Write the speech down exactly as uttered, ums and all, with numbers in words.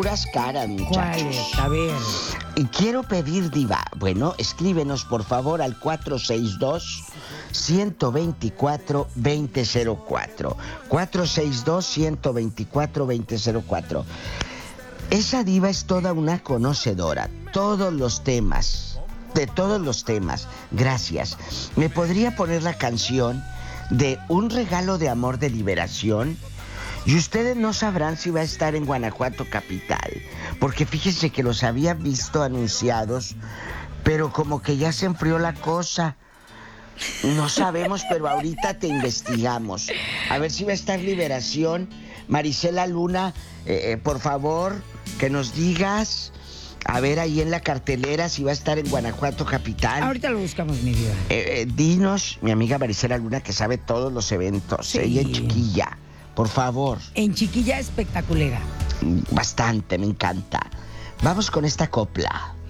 puras caras, muchachos. ¿Cuál es? A ver. Y quiero pedir, diva, bueno, escríbenos por favor al cuatro seis dos, uno dos cuatro, dos cero cero cuatro. cuatro seis dos, uno dos cuatro, dos cero cero cuatro. Esa diva es toda una conocedora, todos los temas, de todos los temas. Gracias. ¿Me podría poner la canción de Un regalo de amor de liberación? Y ustedes no sabrán si va a estar en Guanajuato capital, porque fíjense que los había visto anunciados, pero como que ya se enfrió la cosa. No sabemos, pero ahorita te investigamos. A ver si va a estar Liberación. Marisela Luna, eh, eh, por favor, que nos digas, a ver ahí en la cartelera si va a estar en Guanajuato capital. Ahorita lo buscamos, mi vida. Eh, eh, dinos, mi amiga Marisela Luna, que sabe todos los eventos. Sí. Ella en Chiquilla. Por favor. En Chiquilla espectaculera. Bastante, me encanta. Vamos con esta copla.